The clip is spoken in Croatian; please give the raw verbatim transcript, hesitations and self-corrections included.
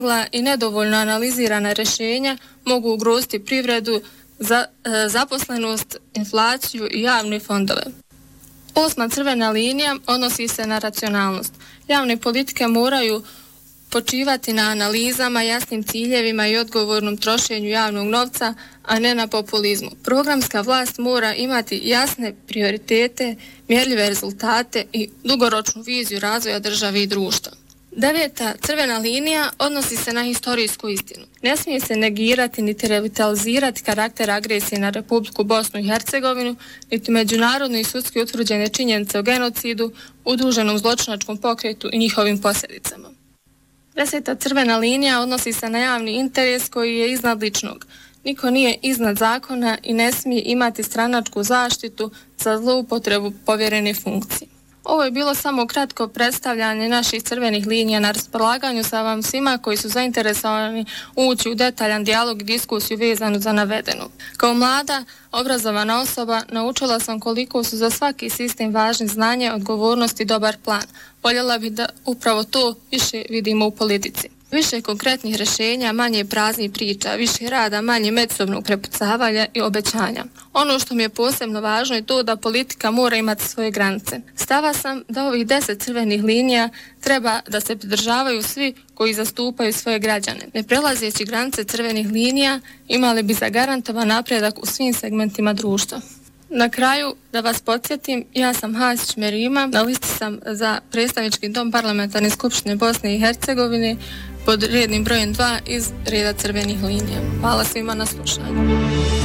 i nedovoljno analizirana rješenja mogu ugroziti privredu, za, e, zaposlenost, inflaciju i javne fondove. Osma crvena linija odnosi se na racionalnost. Javne politike moraju počivati na analizama, jasnim ciljevima i odgovornom trošenju javnog novca, a ne na populizmu. Programska vlast mora imati jasne prioritete, mjerljive rezultate i dugoročnu viziju razvoja države i društva. Deveta crvena linija odnosi se na historijsku istinu. Ne smije se negirati niti revitalizirati karakter agresije na Republiku Bosnu i Hercegovinu, niti međunarodno i sudski utvrđene činjenice o genocidu, udruženom zločinačkom pokretu i njihovim posljedicama. Deseta crvena linija odnosi se na javni interes koji je iznad ličnog. Niko nije iznad zakona i ne smije imati stranačku zaštitu za zloupotrebu povjerene funkcije. Ovo je bilo samo kratko predstavljanje naših crvenih linija. Na raspolaganju sa vam svima koji su zainteresovani ući u detaljan dijalog i diskusiju vezanu za navedenu. Kao mlada, obrazovana osoba naučila sam koliko su za svaki sistem važni znanje, odgovornost i dobar plan. Voljela bih da upravo to više vidimo u politici. Više konkretnih rješenja, manje praznih priča, više rada, manje međusobnog prepucavanja i obećanja. Ono što mi je posebno važno je to da politika mora imati svoje granice. Stava sam da ovih deset crvenih linija treba da se pridržavaju svi koji zastupaju svoje građane. Ne prelazeći granice crvenih linija imali bi zagarantovan napredak u svim segmentima društva. Na kraju, da vas podsjetim, ja sam Hasić Merima, na listi sam za predstavnički dom parlamentarne skupštine Bosne i Hercegovine pod rednim brojem dva iz reda crvenih linija. Hvala svima na slušanju.